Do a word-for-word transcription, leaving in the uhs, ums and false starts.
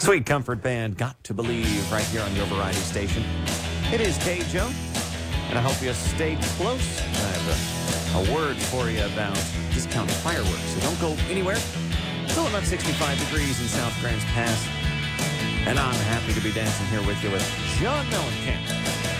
Sweet Comfort Band, Got to Believe, right here on your variety station. It is K Joe, and I hope you stay close. I have a, a word for you about discounted fireworks, so don't go anywhere. Still about sixty-five degrees in South Grants Pass, and I'm happy to be dancing here with you with John Mellencamp.